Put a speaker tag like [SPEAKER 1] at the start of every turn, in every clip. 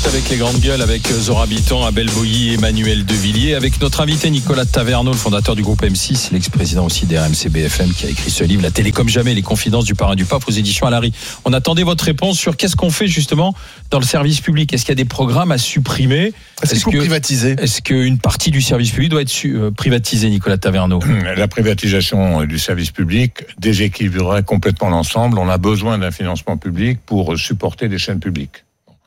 [SPEAKER 1] avec les grandes gueules, avec Zora Biton, Abel Boilly, Emmanuel Devilliers, avec notre invité Nicolas Taverneau, le fondateur du groupe M6, l'ex-président aussi des RMC BFM, qui a écrit ce livre, La télé comme jamais, les confidences du parrain du pape, aux éditions Alary. On attendait votre réponse sur qu'est-ce qu'on fait justement dans le service public. Est-ce qu'il y a des programmes à supprimer ?
[SPEAKER 2] Est-ce qu'il faut privatiser ?
[SPEAKER 1] Est-ce qu'une partie du service public doit être privatisée, Nicolas Taverneau ?
[SPEAKER 3] La privatisation du service public déséquilibrerait complètement l'ensemble. On a besoin d'un financement public pour supporter des chaînes publiques.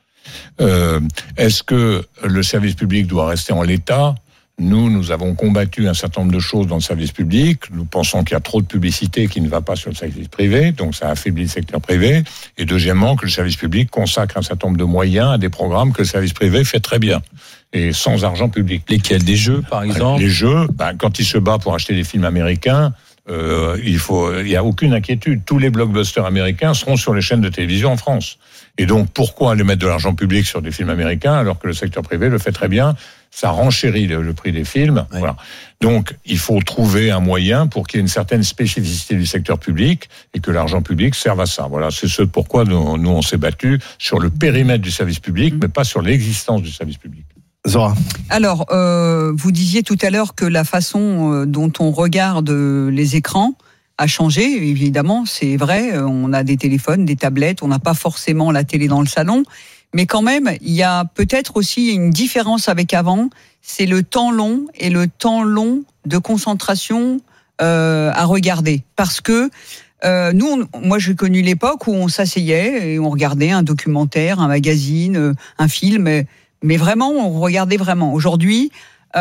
[SPEAKER 3] Est-ce que le service public doit rester en l'état ? Nous avons combattu un certain nombre de choses dans le service public. Nous pensons qu'il y a trop de publicité qui ne va pas sur le service privé, donc ça affaiblit le secteur privé. Et deuxièmement, que le service public consacre un certain nombre de moyens à des programmes que le service privé fait très bien. Et sans argent public.
[SPEAKER 1] Lesquels ? Des jeux, par exemple ?
[SPEAKER 3] Les jeux, quand il se bat pour acheter des films américains, il y a aucune inquiétude. Tous les blockbusters américains seront sur les chaînes de télévision en France. Et donc, pourquoi aller mettre de l'argent public sur des films américains alors que le secteur privé le fait très bien ? Ça renchérit le prix des films. Ouais. Voilà. Donc, il faut trouver un moyen pour qu'il y ait une certaine spécificité du secteur public et que l'argent public serve à ça. Voilà, c'est ce pourquoi nous on s'est battu sur le périmètre du service public, mais pas sur l'existence du service public.
[SPEAKER 2] Zora.
[SPEAKER 4] Alors, vous disiez tout à l'heure que la façon dont on regarde les écrans a changé. Évidemment, c'est vrai, on a des téléphones, des tablettes, on n'a pas forcément la télé dans le salon. Mais quand même, il y a peut-être aussi une différence avec avant, c'est le temps long et le temps long de concentration à regarder. Parce que moi j'ai connu l'époque où on s'asseyait et on regardait un documentaire, un magazine, un film, mais vraiment, on regardait vraiment. Aujourd'hui,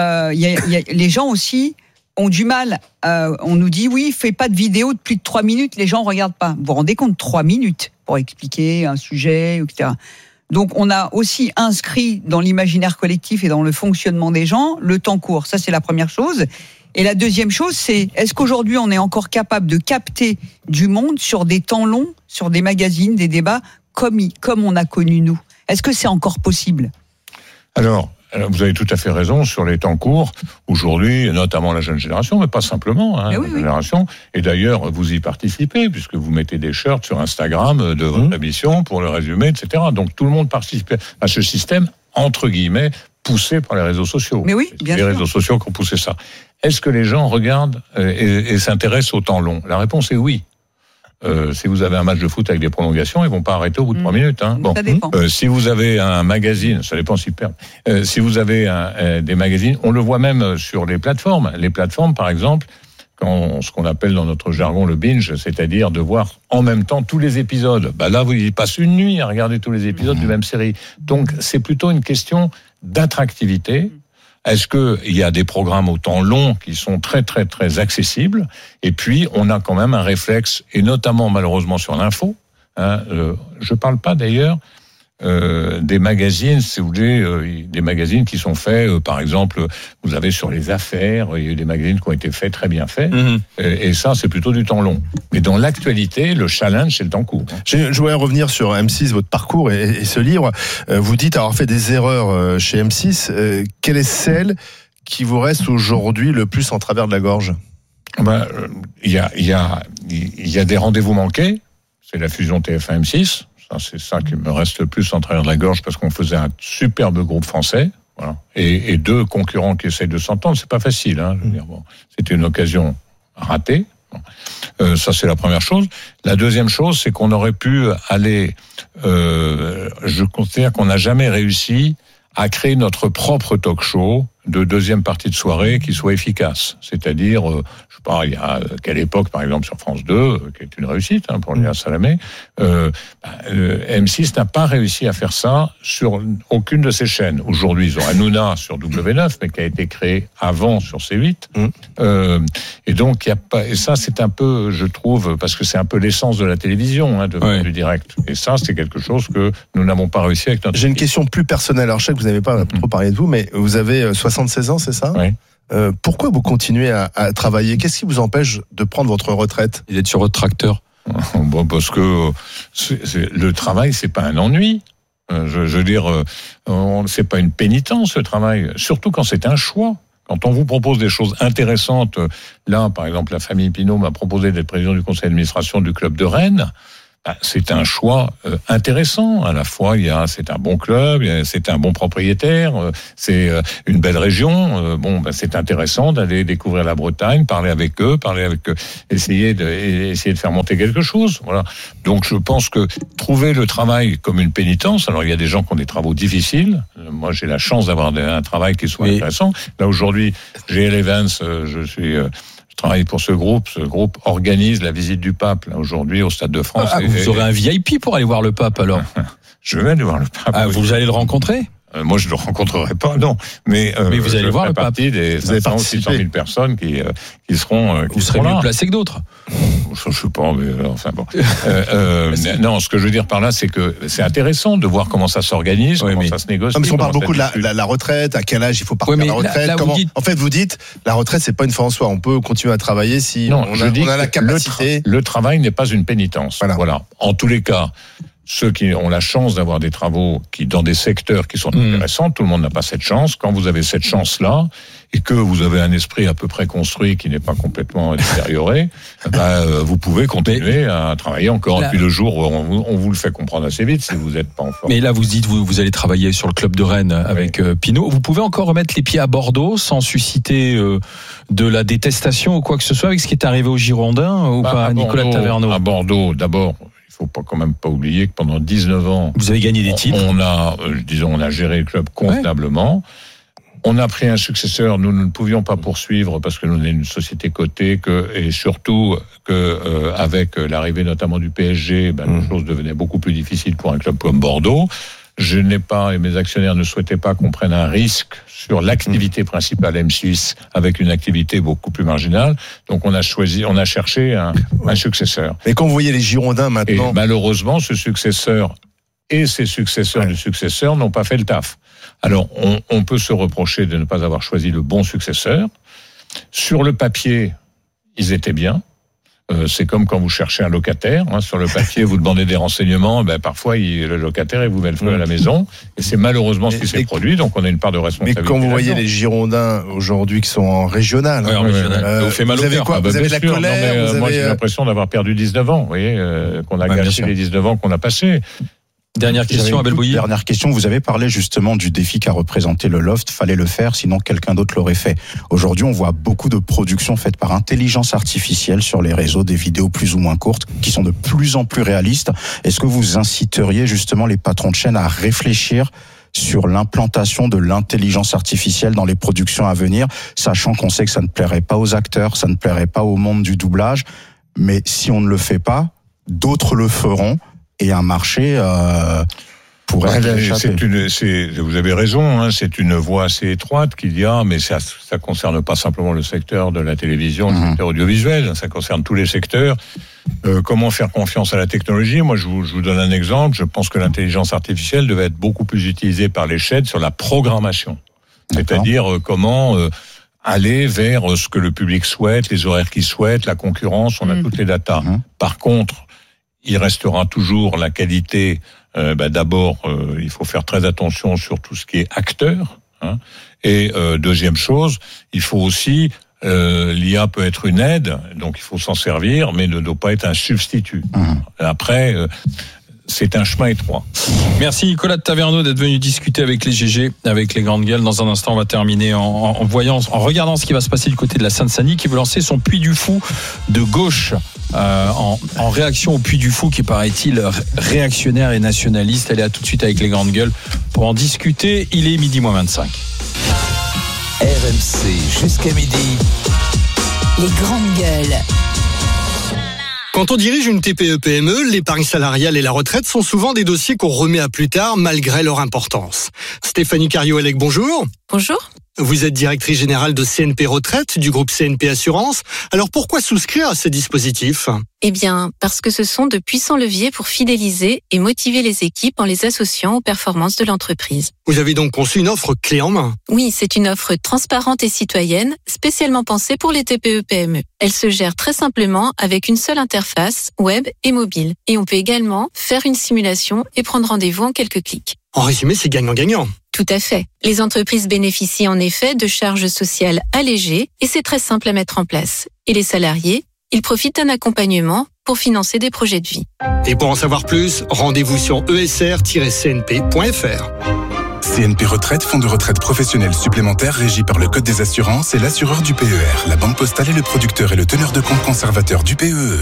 [SPEAKER 4] les gens aussi ont du mal. On nous dit, oui, fais pas de vidéo de plus de 3 minutes, les gens regardent pas. Vous vous rendez compte, 3 minutes pour expliquer un sujet, etc. Donc, on a aussi inscrit dans l'imaginaire collectif et dans le fonctionnement des gens le temps court. Ça, c'est la première chose. Et la deuxième chose, c'est est-ce qu'aujourd'hui, on est encore capable de capter du monde sur des temps longs, sur des magazines, des débats, comme on a connu nous ? Est-ce que c'est encore possible ?
[SPEAKER 3] Alors, vous avez tout à fait raison sur les temps courts. Aujourd'hui, notamment la jeune génération, mais pas simplement, la génération. Et d'ailleurs, vous y participez, puisque vous mettez des shirts sur Instagram de votre émission pour le résumer, etc. Donc tout le monde participe à ce système, entre guillemets, poussé par les réseaux sociaux.
[SPEAKER 4] Mais oui, bien sûr.
[SPEAKER 3] Les réseaux sociaux qui ont poussé ça. Est-ce que les gens regardent et s'intéressent au temps long ? La réponse est oui. Si vous avez un match de foot avec des prolongations, ils vont pas arrêter au bout de 3 minutes. Hein.
[SPEAKER 4] Ça dépend.
[SPEAKER 3] Si vous avez un magazine, ça dépend s'ils perdent. Si vous avez des magazines, on le voit même sur les plateformes. Les plateformes, par exemple, ce qu'on appelle dans notre jargon le binge, c'est-à-dire de voir en même temps tous les épisodes. Là, ils passent une nuit à regarder tous les épisodes d'une même série. Donc, c'est plutôt une question d'attractivité. Est-ce qu'il y a des programmes au temps long qui sont très, très, très accessibles ? Et puis, on a quand même un réflexe, et notamment malheureusement sur l'info. Je parle pas d'ailleurs des magazines, si vous voulez, des magazines qui sont faits, par exemple, vous avez sur les affaires, il y a des magazines qui ont été faits, très bien faits, et ça, c'est plutôt du temps long. Mais dans l'actualité, le challenge, c'est le temps court.
[SPEAKER 2] Je voudrais revenir sur M6, votre parcours et ce livre. Vous dites avoir fait des erreurs chez M6. Quelle est celle qui vous reste aujourd'hui le plus en travers de la gorge ?
[SPEAKER 3] Il y a des rendez-vous manqués. C'est la fusion TF1-M6. C'est ça qui me reste le plus en travers de la gorge parce qu'on faisait un superbe groupe français, voilà, et 2 concurrents qui essayent de s'entendre, c'est pas facile. Je veux dire, c'était une occasion ratée. Ça, c'est la première chose. La deuxième chose, c'est qu'on aurait pu aller. Je considère qu'on n'a jamais réussi à créer notre propre talk show de deuxième partie de soirée qui soit efficace. C'est-à-dire, je sais pas, il y a quelle époque, par exemple, sur France 2, qui est une réussite pour Léa Salamé, M6 n'a pas réussi à faire ça sur aucune de ses chaînes. Aujourd'hui, ils ont Hanouna sur W9, mais qui a été créé avant sur C8. Et donc, il y a pas, et ça, c'est un peu, je trouve, parce que c'est un peu l'essence de la télévision, du direct. Et ça, c'est quelque chose que nous n'avons pas réussi avec notre.
[SPEAKER 2] J'ai une question plus personnelle. Alors, je sais que vous n'avez pas trop parlé de vous, mais vous avez 76 ans, c'est ça ?
[SPEAKER 3] Oui.
[SPEAKER 2] Pourquoi vous continuez à travailler ? Qu'est-ce qui vous empêche de prendre votre retraite ?
[SPEAKER 1] Et d'être sur votre tracteur ?
[SPEAKER 3] Parce que le travail, c'est pas un ennui. Je veux dire, c'est pas une pénitence, le travail. Surtout quand c'est un choix. Quand on vous propose des choses intéressantes, là, par exemple, la famille Pinault m'a proposé d'être président du conseil d'administration du club de Rennes. c'est un choix intéressant. À la fois, c'est un bon club, c'est un bon propriétaire, c'est une belle région. C'est intéressant d'aller découvrir la Bretagne, parler avec eux, essayer de faire monter quelque chose. Voilà. Donc, je pense que trouver le travail comme une pénitence. Alors, il y a des gens qui ont des travaux difficiles. Moi, j'ai la chance d'avoir un travail qui soit intéressant. Là, aujourd'hui, GL Evans, je travaille pour ce groupe. Ce groupe organise la visite du pape, là, aujourd'hui, au Stade de France.
[SPEAKER 1] Vous aurez un VIP pour aller voir le pape, alors?
[SPEAKER 3] Je vais aller voir le pape.
[SPEAKER 1] Vous allez le rencontrer?
[SPEAKER 3] Moi, je ne le rencontrerai pas, non. Mais
[SPEAKER 1] vous allez voir le pape.
[SPEAKER 3] Partie des 500 ou 600 000 personnes qui seront
[SPEAKER 1] vous serez mieux placé que d'autres.
[SPEAKER 3] Je ne sais pas, mais enfin bon. Non, ce que je veux dire par là, c'est que c'est intéressant de voir comment ça s'organise, comment ça se négocie.
[SPEAKER 2] Non, mais on parle beaucoup de la retraite, à quel âge il faut partir à la retraite. En fait, vous dites, la retraite, c'est pas une fin en soi. On peut continuer à travailler si on a la capacité.
[SPEAKER 3] Le travail n'est pas une pénitence. Voilà. En tous les cas, ceux qui ont la chance d'avoir des travaux dans des secteurs qui sont intéressants, tout le monde n'a pas cette chance. Quand vous avez cette chance-là, et que vous avez un esprit à peu près construit qui n'est pas complètement détérioré, vous pouvez continuer à travailler encore. Et puis le jour où on vous le fait comprendre assez vite si vous n'êtes pas en forme.
[SPEAKER 1] Mais là, vous dites, vous allez travailler sur le club de Rennes avec Pinault. Vous pouvez encore remettre les pieds à Bordeaux sans susciter de la détestation ou quoi que ce soit avec ce qui est arrivé aux Girondins ou pas, Nicolas Taverneau?
[SPEAKER 3] À Bordeaux, d'abord, il faut quand même pas oublier que pendant 19 ans,
[SPEAKER 1] vous avez gagné des titres.
[SPEAKER 3] On a géré le club convenablement. Ouais. On a pris un successeur. Nous ne pouvions pas poursuivre parce que nous sommes une société cotée et surtout que avec l'arrivée notamment du PSG, les choses devenaient beaucoup plus difficiles pour un club comme Bordeaux. Et mes actionnaires ne souhaitaient pas qu'on prenne un risque sur l'activité principale M6 avec une activité beaucoup plus marginale. Donc on a cherché un successeur.
[SPEAKER 2] Mais quand vous voyez les Girondins maintenant,
[SPEAKER 3] et malheureusement, ce successeur et ses successeurs du successeur n'ont pas fait le taf. Alors on peut se reprocher de ne pas avoir choisi le bon successeur. Sur le papier, ils étaient bien. C'est comme quand vous cherchez un locataire. Sur le papier, vous demandez des renseignements. Parfois, le locataire, il vous met le feu à la maison. Et c'est malheureusement ce qui s'est produit. Donc, on a une part de responsabilité.
[SPEAKER 2] Mais quand vous voyez les Girondins aujourd'hui qui sont en régional,
[SPEAKER 1] vous fait mal au cœur.
[SPEAKER 2] Vous avez de la colère.
[SPEAKER 3] Moi, j'ai l'impression d'avoir perdu 19 ans. Vous voyez, qu'on a gâché les 19 ans qu'on a passés.
[SPEAKER 1] Dernière question, Abel Bouilly.
[SPEAKER 5] Dernière question, vous avez parlé justement du défi qu'a représenté le Loft, fallait le faire, sinon quelqu'un d'autre l'aurait fait. Aujourd'hui, on voit beaucoup de productions faites par intelligence artificielle sur les réseaux, des vidéos plus ou moins courtes, qui sont de plus en plus réalistes. Est-ce que vous inciteriez justement les patrons de chaînes à réfléchir sur l'implantation de l'intelligence artificielle dans les productions à venir, sachant qu'on sait que ça ne plairait pas aux acteurs, ça ne plairait pas au monde du doublage, mais si on ne le fait pas, d'autres le feront. Et un marché pourrait échapper.
[SPEAKER 3] Vous avez raison, c'est une voie assez étroite qu'il y a, mais ça concerne pas simplement le secteur de la télévision, le secteur audiovisuel, ça concerne tous les secteurs. Comment faire confiance à la technologie? Moi, je vous donne un exemple. Je pense que l'intelligence artificielle devait être beaucoup plus utilisée par les chaînes sur la programmation. C'est-à-dire comment aller vers ce que le public souhaite, les horaires qu'il souhaite, la concurrence, on a toutes les datas. Par contre, il restera toujours la qualité. D'abord, il faut faire très attention sur tout ce qui est acteur. Et deuxième chose, il faut aussi l'IA peut être une aide, donc il faut s'en servir, mais ne doit pas être un substitut. Après, c'est un chemin étroit.
[SPEAKER 1] Merci Nicolas de Taverneau d'être venu discuter avec les GG, avec les grandes gueules. Dans un instant, on va terminer en regardant ce qui va se passer du côté de la Seine-Saint-Denis, qui veut lancer son Puy du Fou de gauche. En réaction au Puy du Fou qui paraît-il réactionnaire et nationaliste. Elle est à tout de suite avec les grandes gueules pour en discuter. Il est 12:25.
[SPEAKER 6] RMC jusqu'à midi.
[SPEAKER 7] Les grandes gueules.
[SPEAKER 8] Quand on dirige une TPE-PME, l'épargne salariale et la retraite sont souvent des dossiers qu'on remet à plus tard malgré leur importance. Stéphanie Cario-Elec, bonjour.
[SPEAKER 9] Bonjour.
[SPEAKER 8] Vous êtes directrice générale de CNP Retraite, du groupe CNP Assurance. Alors pourquoi souscrire à ces dispositifs ?
[SPEAKER 9] Eh bien, parce que ce sont de puissants leviers pour fidéliser et motiver les équipes en les associant aux performances de l'entreprise.
[SPEAKER 8] Vous avez donc conçu une offre clé en main ?
[SPEAKER 9] Oui, c'est une offre transparente et citoyenne, spécialement pensée pour les TPE-PME. Elle se gère très simplement avec une seule interface, web et mobile. Et on peut également faire une simulation et prendre rendez-vous en quelques clics.
[SPEAKER 8] En résumé, c'est gagnant-gagnant.
[SPEAKER 9] Tout à fait. Les entreprises bénéficient en effet de charges sociales allégées et c'est très simple à mettre en place. Et les salariés Ils profitent d'un accompagnement pour financer des projets de vie.
[SPEAKER 8] Et pour en savoir plus, rendez-vous sur esr-cnp.fr.
[SPEAKER 6] CNP Retraite, fonds de retraite professionnel supplémentaire régi par le Code des assurances et l'assureur du PER. La Banque Postale est le producteur et le teneur de compte conservateur du PEE.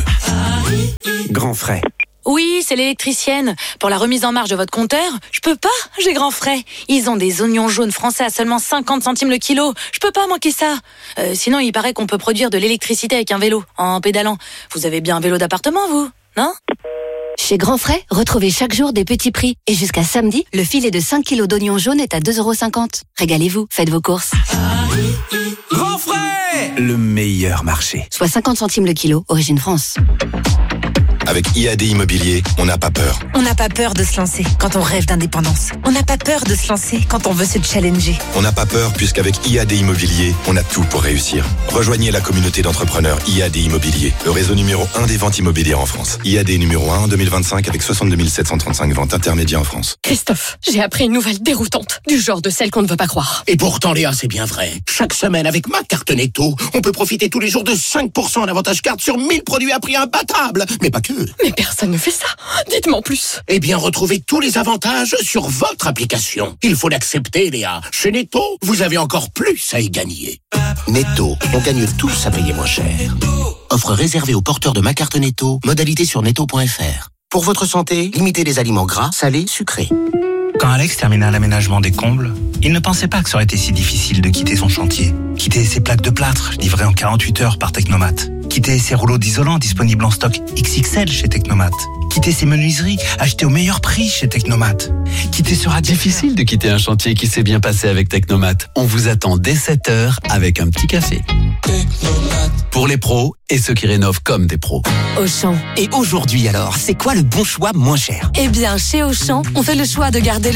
[SPEAKER 10] Grand frais.
[SPEAKER 11] Oui, c'est l'électricienne. Pour la remise en marche de votre compteur, je peux pas, j'ai grand frais. Ils ont des oignons jaunes français à seulement 50 centimes le kilo. Je peux pas manquer ça. Sinon, il paraît qu'on peut produire de l'électricité avec un vélo, en pédalant. Vous avez bien un vélo d'appartement, vous, non ?
[SPEAKER 12] Chez Grand Frais, retrouvez chaque jour des petits prix. Et jusqu'à samedi, le filet de 5 kilos d'oignons jaunes est à 2,50 €. Régalez-vous, faites vos courses.
[SPEAKER 10] Grand Frais, le meilleur marché.
[SPEAKER 12] Soit 50 centimes le kilo, origine France.
[SPEAKER 13] Avec IAD Immobilier, on n'a pas peur.
[SPEAKER 14] On n'a pas peur de se lancer quand on rêve d'indépendance. On n'a pas peur de se lancer quand on veut se challenger.
[SPEAKER 13] On n'a pas peur puisqu'avec IAD Immobilier, on a tout pour réussir. Rejoignez la communauté d'entrepreneurs IAD Immobilier, le réseau numéro 1 des ventes immobilières en France. IAD numéro 1 en 2025 avec 62 735 ventes intermédiaires en France.
[SPEAKER 15] Christophe, j'ai appris une nouvelle déroutante, du genre de celle qu'on ne veut pas croire.
[SPEAKER 16] Et pourtant Léa, c'est bien vrai. Chaque semaine avec ma carte Netto, on peut profiter tous les jours de 5% en avantage carte sur 1000 produits à prix imbattable. Mais pas que.
[SPEAKER 15] Mais personne ne fait ça. Dites-moi en plus.
[SPEAKER 16] Eh bien, retrouvez tous les avantages sur votre application. Il faut l'accepter, Léa. Chez Netto, vous avez encore plus à y gagner. Netto, on gagne tous à payer moins cher. Offre réservée aux porteurs de ma carte Netto. Modalité sur netto.fr. Pour votre santé, limitez les aliments gras, salés, sucrés.
[SPEAKER 17] Quand Alex terminait l'aménagement des combles, il ne pensait pas que ça aurait été si difficile de quitter son chantier. Quitter ses plaques de plâtre, livrées en 48 heures par Technomat. Quitter ses rouleaux d'isolant disponibles en stock XXL chez Technomat. Quitter ses menuiseries achetées au meilleur prix chez Technomat.
[SPEAKER 18] Quitter sera difficile de quitter un chantier qui s'est bien passé avec Technomat. On vous attend dès 7h avec un petit café. Technomat. Pour les pros et ceux qui rénovent comme des pros.
[SPEAKER 14] Auchan.
[SPEAKER 10] Et aujourd'hui alors, c'est quoi le bon choix moins cher ?
[SPEAKER 14] Eh bien, chez Auchan, on fait le choix de garder le